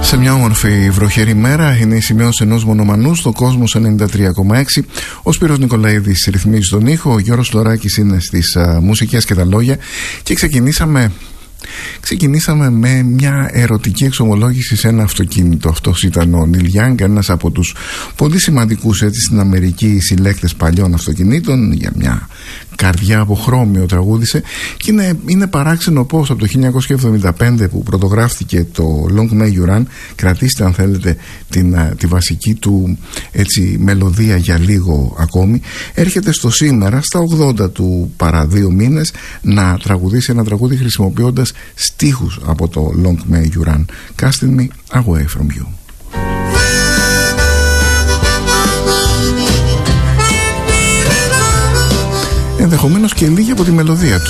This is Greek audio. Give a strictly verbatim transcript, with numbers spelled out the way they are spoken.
Σε μια όμορφη βροχερή μέρα είναι η σημειώση ενός μονομανού στο Κόσμος ενενήντα τρία κόμμα έξι. Ο Σπύρος Νικολαίδης ρυθμίζει τον ήχο, ο Γιώργος Λωράκης είναι στις α, μουσικές και τα λόγια και ξεκινήσαμε... Ξεκινήσαμε με μια ερωτική εξομολόγηση σε ένα αυτοκίνητο. Αυτός ήταν ο Νίλ Γιάνγκ, ένας από τους πολύ σημαντικούς έτσι στην Αμερική συλλέκτες παλιών αυτοκινήτων. Για μια καρδιά από χρώμιο τραγούδισε. Και είναι, είναι παράξενο πως από το χίλια εννιακόσια εβδομήντα πέντε που πρωτογράφτηκε το Long May You Run, κρατήστε αν θέλετε την, τη βασική του έτσι, μελωδία για λίγο ακόμη, έρχεται στο σήμερα στα ογδόντα του παρά δύο μήνες να τραγουδήσει ένα τραγούδι χρησιμοποιώντας στίχους από το Long May You Run. Casting me away from you. Ενδεχομένως και λίγη από τη μελωδία του.